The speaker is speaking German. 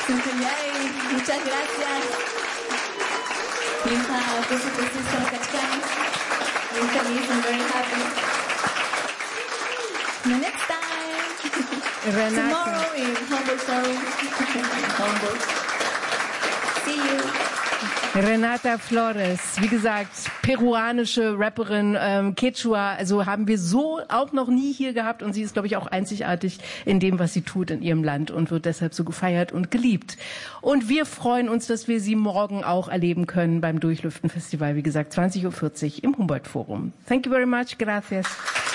Yay, muchas gracias. Minha, por supuesto, Kachkan. I'm feliz, I'm very happy. The next time. Renate. Tomorrow in Hamburg Forum. Hamburg. See you. Renata Flores, wie gesagt, peruanische Rapperin, Quechua, also haben wir so auch noch nie hier gehabt und sie ist, glaube ich, auch einzigartig in dem, was sie tut in ihrem Land und wird deshalb so gefeiert und geliebt. Und wir freuen uns, dass wir sie morgen auch erleben können beim Durchlüften Festival, wie gesagt, 20:40 Uhr im Humboldt Forum. Thank you very much, gracias.